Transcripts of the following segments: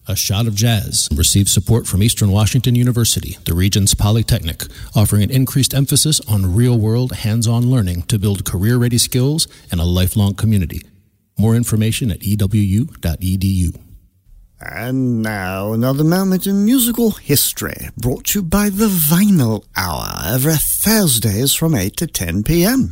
A Shot of Jazz receives support from Eastern Washington University, the region's polytechnic, offering an increased emphasis on real-world, hands-on learning to build career-ready skills and a lifelong community. More information at ewu.edu. And now, another moment in musical history, brought to you by the Vinyl Hour, every Thursdays from 8 to 10 p.m.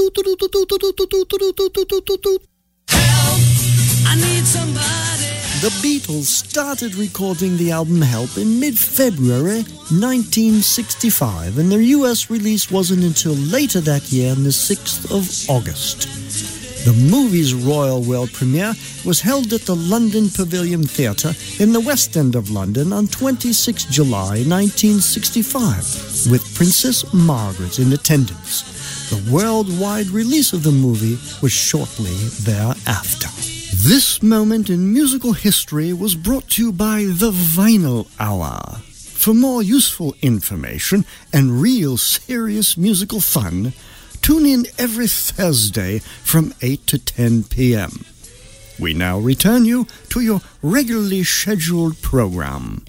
Help! I need somebody. The Beatles started recording the album Help in mid-February 1965, and their US release wasn't until later that year on the 6th of August. The movie's royal world premiere was held at the London Pavilion Theatre in the West End of London on 26 July 1965, with Princess Margaret in attendance. The worldwide release of the movie was shortly thereafter. This moment in musical history was brought to you by the Vinyl Hour. For more useful information and real serious musical fun, tune in every Thursday from 8 to 10 p.m. We now return you to your regularly scheduled program.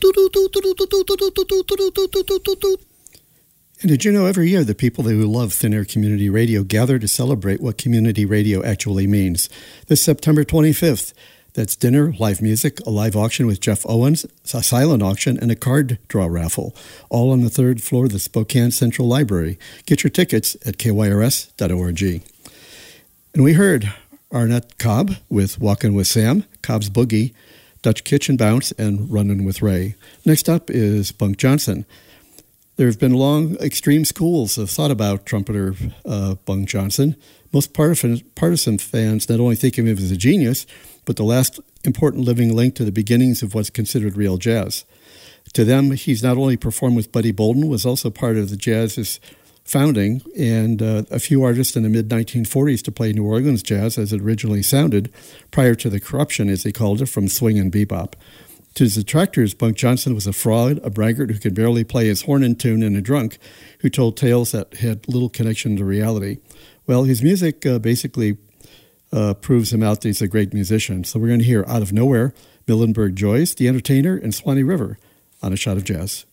And did you know every year the people who love Thin Air Community Radio gather to celebrate what community radio actually means? This September 25th, that's dinner, live music, a live auction with Jeff Owens, a silent auction, and a card draw raffle, all on the third floor of the Spokane Central Library. Get your tickets at kyrs.org. And we heard Arnett Cobb with Walkin' with Sam, Cobb's Boogie, Dutch Kitchen Bounce, and Runnin' with Ray. Next up is Bunk Johnson. There have been long extreme schools of thought about trumpeter Bunk Johnson. Most partisan fans not only think of him as a genius, but the last important living link to the beginnings of what's considered real jazz. To them, he's not only performed with Buddy Bolden, was also part of the jazz's founding, and a few artists in the mid-1940s to play New Orleans jazz as it originally sounded, prior to the corruption, as they called it, from swing and bebop. To his detractors, Bunk Johnson was a fraud, a braggart who could barely play his horn in tune, and a drunk who told tales that had little connection to reality. Well, his music basically proves him out that he's a great musician. So we're going to hear Out of Nowhere, Millenberg Joyce, The Entertainer, and Swanee River on A Shot of Jazz.